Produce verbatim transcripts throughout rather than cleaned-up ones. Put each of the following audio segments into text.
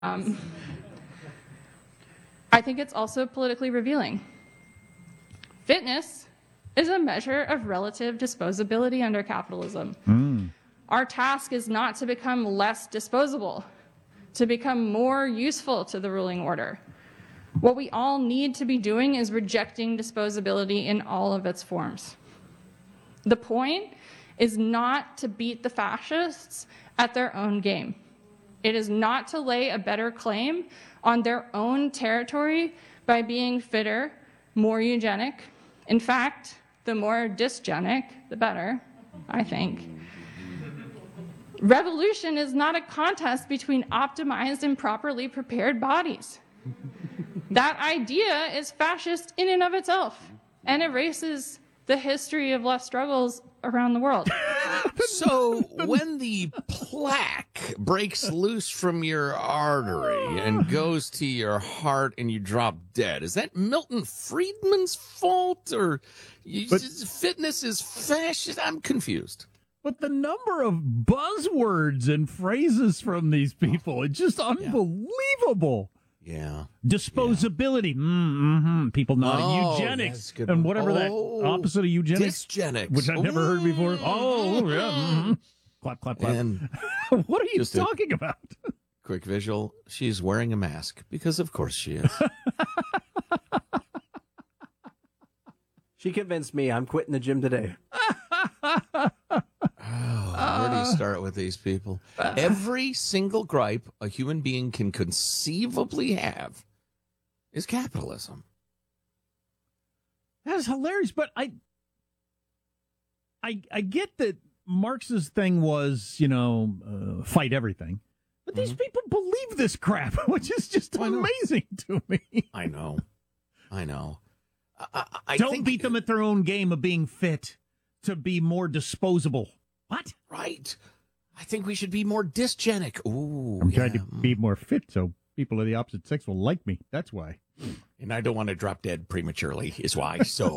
Um, I think it's also politically revealing. Fitness is a measure of relative disposability under capitalism. Mm. Our task is not to become less disposable, to become more useful to the ruling order. What we all need to be doing is rejecting disposability in all of its forms. The point is not to beat the fascists at their own game. It is not to lay a better claim on their own territory by being fitter, more eugenic. In fact, the more dysgenic, the better, I think. Revolution is not a contest between optimized and properly prepared bodies. That idea is fascist in and of itself and erases the history of left struggles around the world. So when the plaque breaks loose from your artery and goes to your heart and you drop dead, is that Milton Friedman's fault, or you, But- fitness is fascist? I'm confused. But the number of buzzwords and phrases from these people, it's just unbelievable. Yeah. Disposability. Mm, mm-hmm. People nodding. Oh, Eugenics. that's a good And one. whatever Oh, that opposite of eugenics. Dysgenics. Which I've never heard before. Oh, yeah. Mm-hmm. Clap, clap, clap. And What are you just a- talking about? quick visual, she's wearing a mask, because of course she is. She convinced me. I'm quitting the gym today. Oh, where do you start with these people? Every single gripe a human being can conceivably have is capitalism. That's hilarious, but I, I, I get that Marx's thing was, you know, uh, fight everything, but these people believe this crap, which is just I know. amazing to me. I know. I know. I, I, I Don't think, beat them at their own game of being fit to be more disposable. What? Right. I think we should be more dysgenic. Ooh, I'm yeah. trying to be more fit so people of the opposite sex will like me. That's why. And I don't want to drop dead prematurely, is why.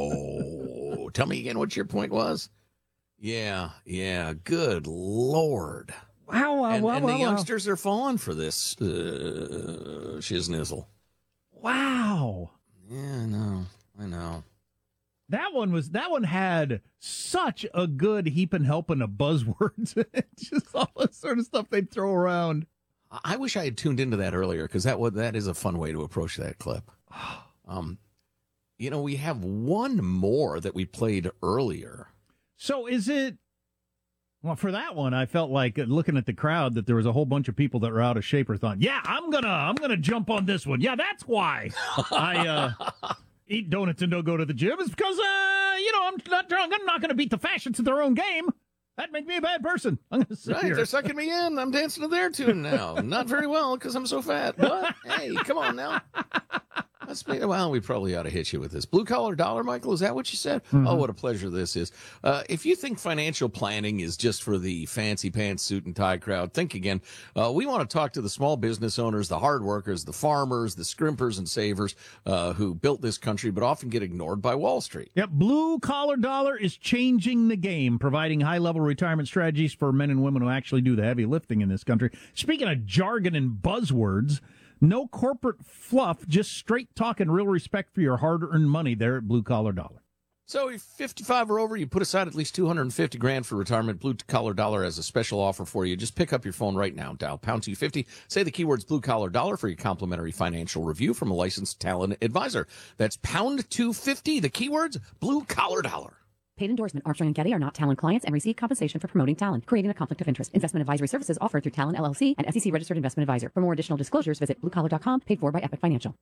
So tell me again what your point was. Yeah, yeah. Good Lord. Wow, wow, and wow, and wow, the wow. youngsters are falling for this uh, shiznizzle. Wow. Yeah, I know. I know. That one was that one had such a good heaping helping of buzzwords. Just all the sort of stuff they throw around. I wish I had tuned into that earlier, because that would, that is a fun way to approach that clip. Um, you know, we have one more that we played earlier. So is it? Well, for that one, I felt like uh, looking at the crowd that there was a whole bunch of people that were out of shape or thought, "Yeah, I'm gonna, I'm gonna jump on this one." Yeah, that's why I uh, eat donuts and don't go to the gym. Is because uh, you know I'm not drunk. I'm not gonna beat the fascists at their own game. That'd make me a bad person. I'm gonna sit Right, here. they're sucking me in. I'm dancing to their tune now. Not very well, because I'm so fat. What? Hey, come on now. Let's be, well, we probably ought to hit you with this. Blue collar dollar, Michael, is that what you said? Mm-hmm. Oh, what a pleasure this is. Uh, if you think financial planning is just for the fancy pants suit and tie crowd, think again. Uh, we want to talk to the small business owners, the hard workers, the farmers, the scrimpers and savers uh, who built this country but often get ignored by Wall Street. Yep, Blue Collar Dollar is changing the game, providing high-level retirement strategies for men and women who actually do the heavy lifting in this country. Speaking of jargon and buzzwords, no corporate fluff, just straight talk and real respect for your hard-earned money there at Blue Collar Dollar. So if fifty-five or over, you put aside at least two hundred fifty grand for retirement. Blue Collar Dollar has a special offer for you. Just pick up your phone right now. Dial pound two fifty. Say the keywords Blue Collar Dollar for your complimentary financial review from a licensed talent advisor. That's pound two fifty. The keywords Blue Collar Dollar. Paid endorsement. Armstrong and Getty are not Talon clients and receive compensation for promoting Talon, creating a conflict of interest. Investment advisory services offered through Talon L L C and S E C registered investment advisor. For more additional disclosures, visit blue collar dot com. Paid for by Epic Financial.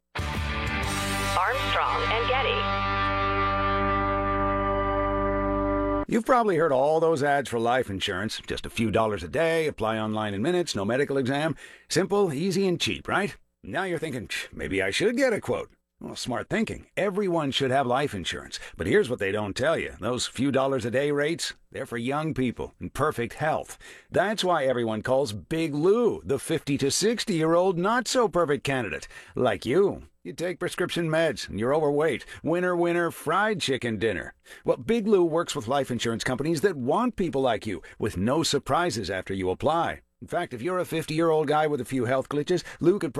Armstrong and Getty. You've probably heard all those ads for life insurance. Just a few dollars a day, apply online in minutes, no medical exam. Simple, easy, and cheap, right? Now you're thinking, maybe I should get a quote. Well, smart thinking. Everyone should have life insurance. But here's what they don't tell you. Those few dollars a day rates, they're for young people in perfect health. That's why everyone calls Big Lou the fifty to sixty-year-old not-so-perfect candidate. Like you. You take prescription meds, and you're overweight. Winner, winner, fried chicken dinner. Well, Big Lou works with life insurance companies that want people like you, with no surprises after you apply. In fact, if you're a fifty-year-old guy with a few health glitches, Lou could